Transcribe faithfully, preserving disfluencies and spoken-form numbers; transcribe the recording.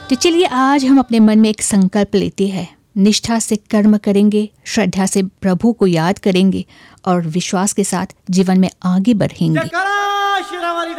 तो चलिए आज हम अपने मन में एक संकल्प लेते हैं, निष्ठा से कर्म करेंगे, श्रद्धा से प्रभु को याद करेंगे और विश्वास के साथ जीवन में आगे बढ़ेंगे।